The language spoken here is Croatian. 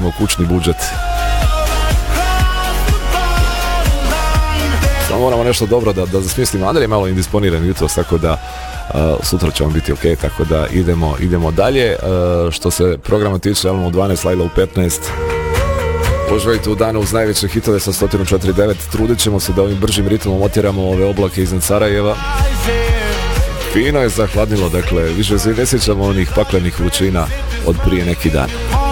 imamo kućni budžet. Samo moramo nešto dobro da smislimo. Andrej je malo indisponiran jutros, tako da sutra će vam biti ok, tako da idemo dalje. Što se programa tiče, Elmo u 12, Laila u 15. Uživajte u danu uz najveće hitove sa 104.9. Trudit ćemo se da ovim bržim ritmom otjeramo ove oblake iznad Sarajeva. Fino je zahladnilo, dakle, više se ne sjećamo onih paklenih vrućina od prije neki dan.